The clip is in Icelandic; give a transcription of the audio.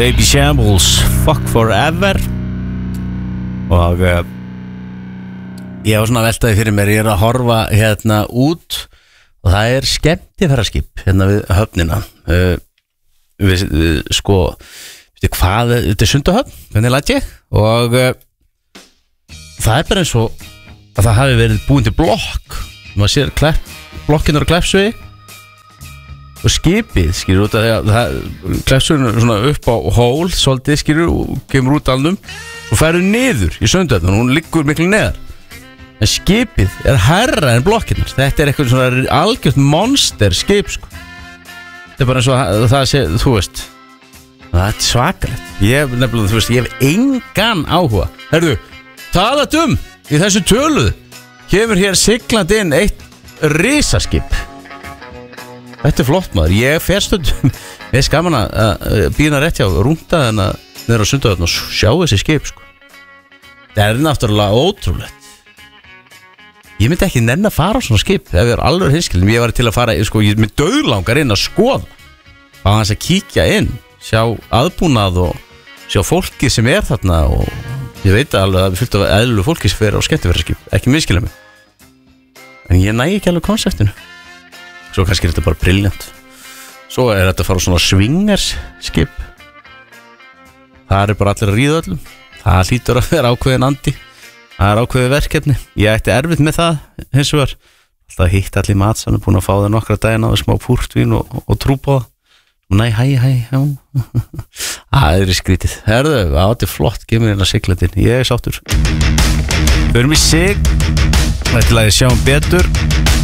Baby Shambles, Fuck Forever. Og ég var svona veltaði fyrir mér. Ég að horfa hérna út og það skemmtifæraskip hérna við höfnina. Við sko, veistu hvað, þetta Sundahöfn, hvernig læt ég? Og það bara eins og að það hafi verið búin til blokk. Maður sér blokkinar á Kleppsvegi og skipið, skilur, út af því að Kleppsveginn er svona upp á hól svolítið, skilur, og kemur út dalnum og færur niður í Sundahöfn og hún liggur miklu neðar. En skipið hærra en blokkinar. Þetta eitthvað svona algjört monster skip, sko. Þetta bara eins og það sé, þú veist, það svakalegt. Ég nefnilega, þú veist, ég hef engan áhuga. Herðu, talat í þessu töluð kemur hér siglandi inn eitt risaskip. Þetta flott, maður. Ég fer stundum með skaman að býna rétt hjá rúnda en að niður á Sundahöfn og sjá þessi skip, sko. Það náttúrulega ótrúlegt. Ég myndi ekki nenn að fara á svona skip ef ég alveg hinskilin. Ég var til að fara, sko, ég myndi döðlangar inn að skoða á hans að kíkja inn, sjá aðbúnað og sjá fólki sem þarna og ég veit alveg að það fullt af eðlulegu fólki sem fer á skemmtifæraskip, ekki minnskilja mig. En ég næ ekki alveg konseptinu. Svo kannski þetta bara brilljant. Svo þetta að fara á svona swingerskip. Það bara allir að ríða öllum. Það hlýtur að vera ákveðin andi. Það ákveðið verkefni. Ég ætti erfitt með það, hins vegar. Alltaf hitt allir matsann, búin að fá það nokkra daginn á smá púrtvín og trúpa það. Næ, hæ, já. Það skrítið. Herðu, þetta flott, gefur mér hérna siglandinn. Ég sáttur. Förum í sig. Þetta lagið Sjáum betur.